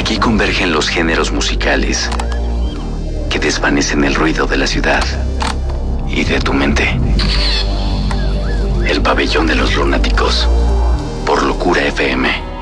Aquí convergen los géneros musicales que desvanecen el ruido de la ciudad y de tu mente. El pabellón de los lunáticos, por Locura FM.